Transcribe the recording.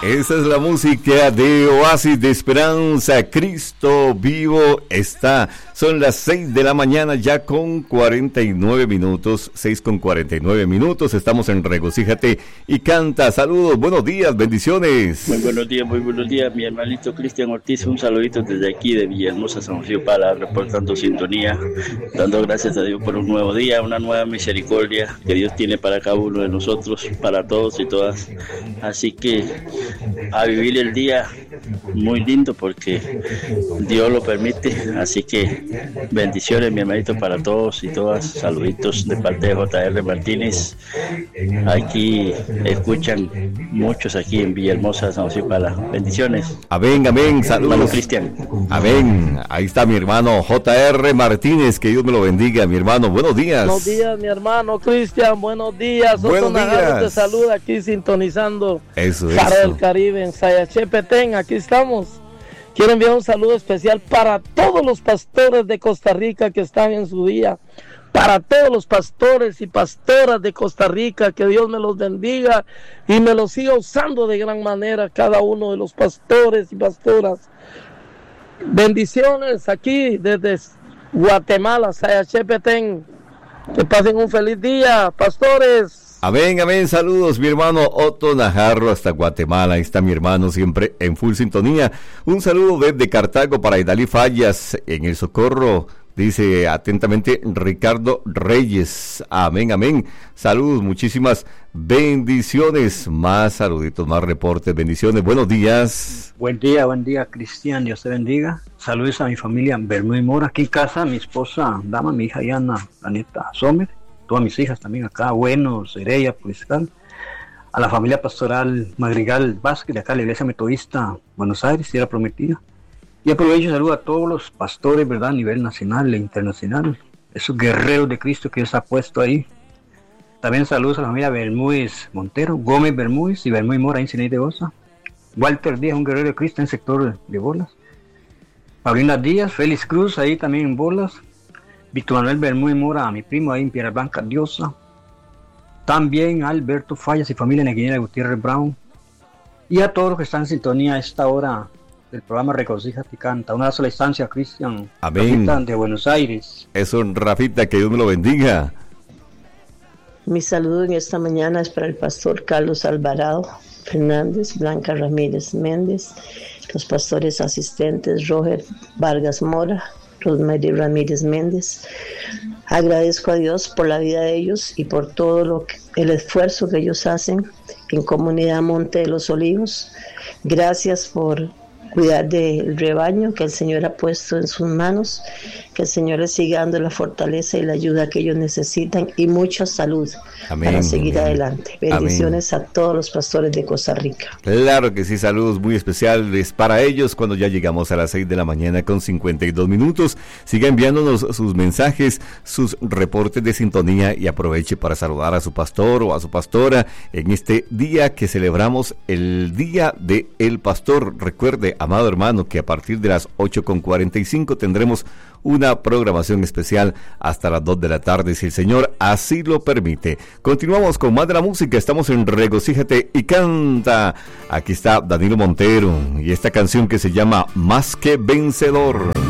Esa es la música de Oasis de Esperanza. Cristo vivo está. Son las 6 de la mañana ya con 49 minutos. 6 con 49 minutos. Estamos en Regocíjate y Canta. Saludos, buenos días, bendiciones. Muy buenos días, mi hermanito Cristian Ortiz. Un saludito desde aquí de Villahermosa, San José Pala, reportando sintonía, dando gracias a Dios por un nuevo día, una nueva misericordia que Dios tiene para cada uno de nosotros, para todos y todas. Así que a vivir el día muy lindo porque Dios lo permite. Así que bendiciones, mi hermanito, para todos y todas. Saluditos de parte de J.R. Martínez. Aquí escuchan muchos aquí en Villahermosa, San José Pala. Bendiciones. Amén, amén. Saludos. Hermano Cristian. Amén. Ahí está mi hermano J.R. Martínez. Que Dios me lo bendiga, mi hermano. Buenos días. Buenos días, mi hermano Cristian. Buenos días. Buenos días. Te saluda aquí sintonizando. Eso. Para el Caribe en Sayachepetén. Aquí estamos. Quiero enviar un saludo especial para todos los pastores de Costa Rica que están en su día. Para todos los pastores y pastoras de Costa Rica, que Dios me los bendiga y me los siga usando de gran manera, cada uno de los pastores y pastoras. Bendiciones aquí desde Guatemala, Sayachepetén. Que pasen un feliz día, pastores. Amén, amén, saludos mi hermano Otto Najarro hasta Guatemala, ahí está mi hermano siempre en full sintonía. Un saludo desde Cartago para Idalí Fallas en El Socorro, dice atentamente Ricardo Reyes. Amén, amén, saludos, muchísimas bendiciones, más saluditos, más reportes, bendiciones, buenos días. Buen día Cristian, Dios te bendiga. Saludos a mi familia Bermúdez Mora, aquí en casa, mi esposa Dama, mi hija Yana, la neta Sommer, todas mis hijas también acá, Buenos, Heredia, Puriscal, a la familia pastoral Madrigal Vázquez, de acá la iglesia metodista Buenos Aires, Tierra Prometida. Y aprovecho y saludo a todos los pastores, ¿verdad?, a nivel nacional e internacional, esos guerreros de Cristo que Dios ha puesto ahí. También saludos a la familia Bermúdez Montero, Gómez Bermúdez y Bermúdez Mora, en Ciné de Osa. Walter Díaz, un guerrero de Cristo en el sector de Bolas. Paulina Díaz, Félix Cruz, ahí también en Bolas. Víctor Manuel Bermúdez Mora, mi primo ahí en Piedras Blancas, Diosa. También a Alberto Fallas y familia Neguinera Gutiérrez Brown. Y a todos los que están en sintonía a esta hora del programa Regocíjate y Canta. Una sola instancia, Cristian. Amén. Rafita de Buenos Aires. Eso, Rafita, que Dios me lo bendiga. Mi saludo en esta mañana es para el pastor Carlos Alvarado Fernández, Blanca Ramírez Méndez, los pastores asistentes Roger Vargas Mora, Rosemary Ramírez Méndez. Agradezco a Dios por la vida de ellos y por todo el esfuerzo que ellos hacen en Comunidad Monte de los Olivos. Gracias por cuidar del rebaño que el Señor ha puesto en sus manos, que el Señor les siga dando la fortaleza y la ayuda que ellos necesitan y mucha salud. Amén, para seguir adelante. Bendiciones, amén, a todos los pastores de Costa Rica. Claro que sí, saludos muy especiales para ellos cuando ya llegamos a las 6 de la mañana con 52 minutos. Siga enviándonos sus mensajes, sus reportes de sintonía y aproveche para saludar a su pastor o a su pastora en este día que celebramos el Día del Pastor. Recuerde, amado hermano, que a partir de las 8:45 tendremos una programación especial hasta las 2 de la tarde, si el Señor así lo permite. Continuamos con más de la música, estamos en Regocíjate y Canta. Aquí está Danilo Montero y esta canción que se llama Más que Vencedor.